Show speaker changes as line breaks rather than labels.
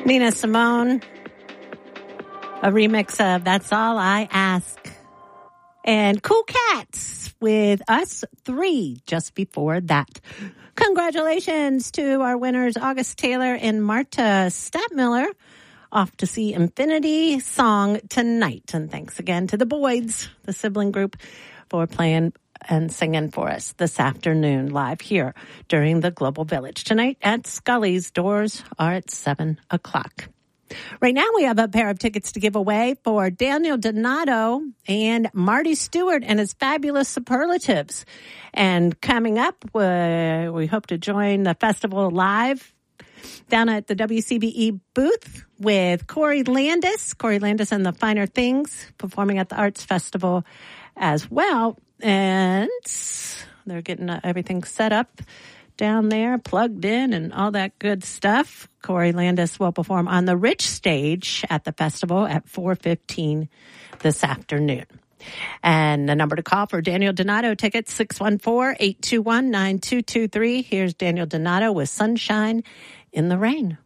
Nina Simone, a remix of That's All I Ask. And Cool Cats with Us 3 just before that. Congratulations to our winners, August Taylor and Marta Stadtmiller, off to see Infinity Song tonight. And thanks again to the Boyds, the sibling group, for playing and singing for us this afternoon live here during the Global Village. Tonight at Scully's, doors are at 7 o'clock. Right now we have a pair of tickets to give away for Daniel Donato and Marty Stewart and his fabulous superlatives. And coming up, we hope to join the festival live down at the WCBE booth with Corey Landis and the Finer Things, performing at the Arts Festival as well. And they're getting everything set up down there, plugged in and all that good stuff. Corey Landis will perform on the Rich stage at the festival at 4:15 this afternoon. And the number to call for Daniel Donato tickets, 614-821-9223. Here's Daniel Donato with Sunshine in the Rain.